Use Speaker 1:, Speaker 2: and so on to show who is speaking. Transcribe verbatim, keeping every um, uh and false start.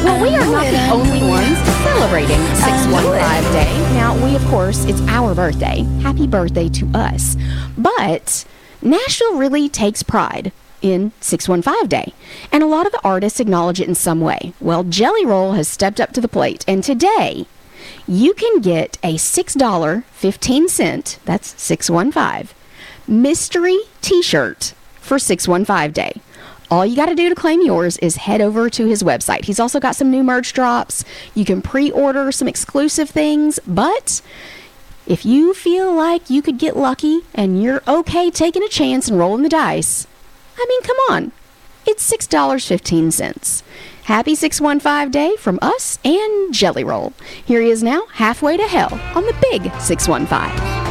Speaker 1: Well, we are not the only ones celebrating six one five Day. Now, we, of course, it's our birthday. Happy birthday to us. But Nashville really takes pride in six one five Day. And a lot of the artists acknowledge it in some way. Well, Jelly Roll has stepped up to the plate. And today, you can get a six dollars and fifteen cents, that's six one five, mystery t-shirt for six one five Day. All you got to do to claim yours is head over to his website. He's also got some new merch drops. You can pre-order some exclusive things, but if you feel like you could get lucky and you're okay taking a chance and rolling the dice, I mean, come on. It's six dollars and fifteen cents. Happy six one five Day from us and Jelly Roll. Here he is now, halfway to hell on the big six one five.